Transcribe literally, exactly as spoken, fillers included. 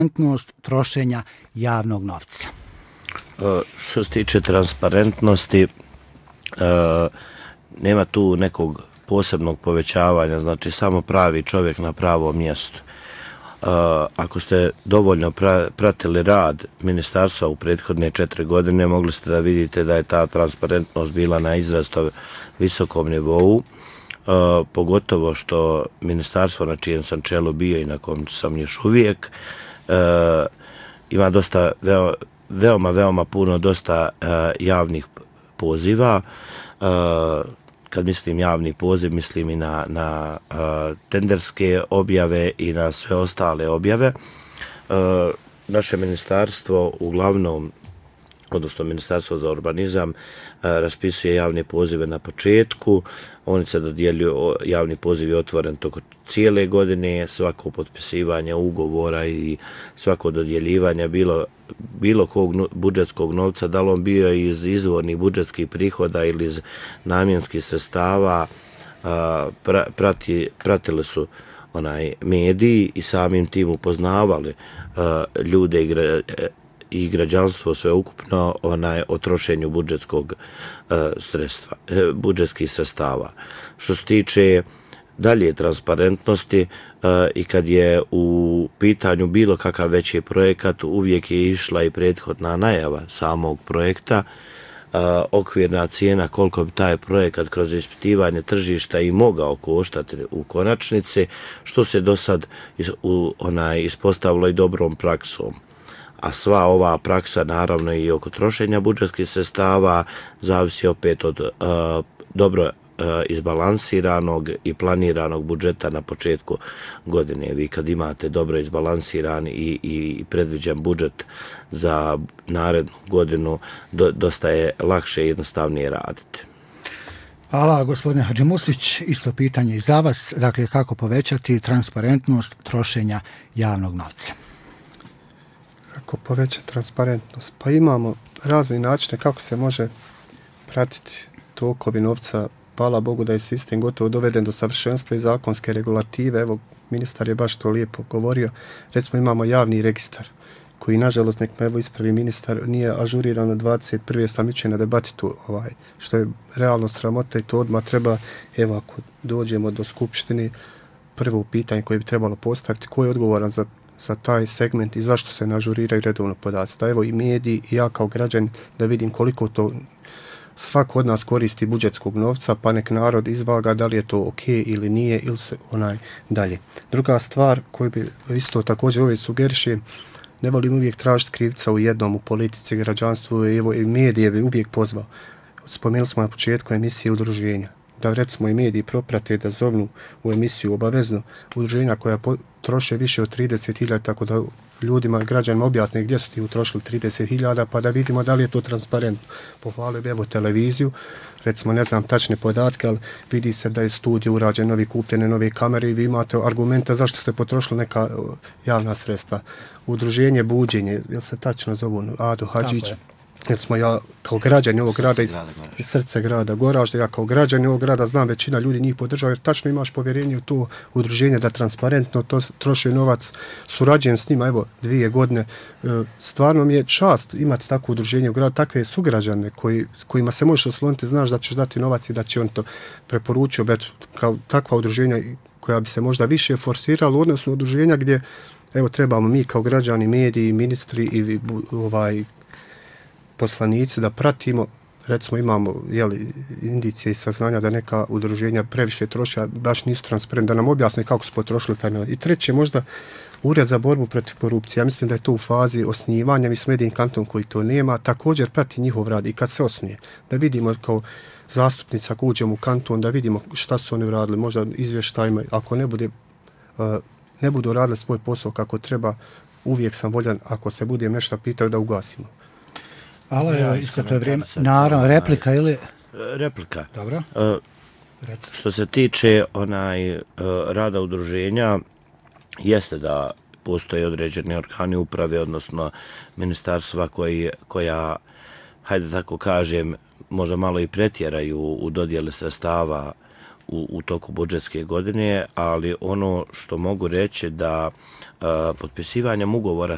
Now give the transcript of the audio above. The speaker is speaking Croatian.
transparentnost trošenja javnog novca. Što se tiče transparentnosti, nema tu nekog posebnog povećavanja, znači samo pravi čovjek na pravom mjestu. Ako ste dovoljno pratili rad ministarstva u prethodne četiri godine, mogli ste da vidite da je ta transparentnost bila na izrazito visokom nivou, pogotovo što ministarstvo na čijem sam čelu bio i na kom sam još uvijek, ima dosta, veoma, veoma puno dosta javnih poziva. Kad mislim javni poziv, mislim i na, na uh, tenderske objave i na sve ostale objave. Uh, naše ministarstvo uglavnom, odnosno Ministarstvo za urbanizam, uh, raspisuje javne pozive na početku. Oni se dodjeljuju, javni poziv je otvoren toko cijele godine, svako potpisivanje ugovora i svako dodjeljivanje bilo bilo kog budžetskog novca, da li on bio iz izvornih budžetskih prihoda ili iz namjenskih sredstava, prati, pratili su onaj mediji i samim tim upoznavali ljude i, gra, i građanstvo sveukupno onaj o trošenju budžetskog sredstva, budžetskih sredstava. Što se tiče dalje transparentnosti, i kad je u pitanju bilo kakav veći projekat, uvijek je išla i prethodna najava samog projekta, okvirna cijena koliko bi taj projekat kroz ispitivanje tržišta i mogao koštati u konačnici, što se do sad u, onaj, ispostavilo i dobrom praksom. A sva ova praksa, naravno i oko trošenja budžetskih sredstava, zavisi opet od uh, dobro izbalansiranog i planiranog budžeta na početku godine. Vi kad imate dobro izbalansiran i, i predviđen budžet za narednu godinu, do, dosta je lakše i jednostavnije raditi. Hvala, gospodine Hadžimusić. Isto pitanje i za vas. Dakle, kako povećati transparentnost trošenja javnog novca? Kako povećati transparentnost? Pa imamo razne načine kako se može pratiti tokovi novca. Hvala Bogu da je sistem gotovo doveden do savršenstva i zakonske regulative. Evo, ministar je baš to lijepo govorio. Recimo, imamo javni registar koji, nažalost, nek me evo ispravi ministar, nije ažuriran na dvadeset prve sam iće na debati tu, ovaj, što je realno sramota i to odmah treba, evo, ako dođemo do skupštine, prvo pitanje koje bi trebalo postaviti, ko je odgovoran za, za taj segment i zašto se ne ažuriraju redovno podaci. Da evo i mediji i ja kao građan da vidim koliko to svako od nas koristi budžetskog novca, pa nek narod izvaga da li je to ok ili nije ili se onaj dalje. Druga stvar koju bi isto također uvijek sugeriše, ne volim uvijek tražiti krivca u jednom, u politici, građanstvu, evo i medije bi uvijek pozvao. Spomenuli smo na početku emisije udruženja, da recimo i mediji proprate da zovnu u emisiju obavezno udruženja koja troše više od trideset hiljada, tako da ljudima, građanima objasne gdje su ti utrošili trideset hiljada, pa da vidimo da li je to transparentno. Pohvalio bi evo televiziju, recimo ne znam tačne podatke, ali vidi se da je studij urađen, novi kupljene nove kamere i vi imate argumenta zašto ste potrošili neka javna sredstva. Udruženje Buđenje, jel se tačno zovu Ado Hadžić? Recimo ja kao građan ovog grada iz, iz srce grada Goražda, ja kao građan ovog grada znam većina ljudi njih podržava jer tačno imaš povjerenje u to udruženje da transparentno to troši novac, surađujem s njima evo dvije godine. Stvarno mi je čast imati takvo udruženje u gradu, takve sugrađane koji, kojima se možeš osloniti, znaš da ćeš dati novac i da će on to preporučio, bet, kao takva udruženja koja bi se možda više forsirala, odnosno udruženja gdje evo trebamo mi kao građani, mediji, ministri i ovaj poslanici da pratimo, recimo imamo jeli, indicije i saznanja da neka udruženja previše troše, baš nisu transparentni, da nam objasne kako su potrošili taj novac. I treće, možda Ured za borbu protiv korupcije. Ja mislim da je to u fazi osnivanja, mi smo jedin kanton koji to nema, također prati njihov rad i kad se osnuje, da vidimo kao zastupnica ako uđemo u kanton, da vidimo šta su oni radili, možda izvještajima, ako ne bude, ne budu radili svoj posao kako treba, uvijek sam voljan, ako se budem nešto pitao, da ugasimo. Hvala, ja, isto to je vrijeme. Naravno, replika ili... Replika. Dobro. Uh, što se tiče onaj uh, rada udruženja, jeste da postoje određeni organi uprave, odnosno ministarstva koji, koja, hajde tako kažem, možda malo i pretjeraju u dodjeli sredstava u, u toku budžetske godine, ali ono što mogu reći da uh, potpisivanjem ugovora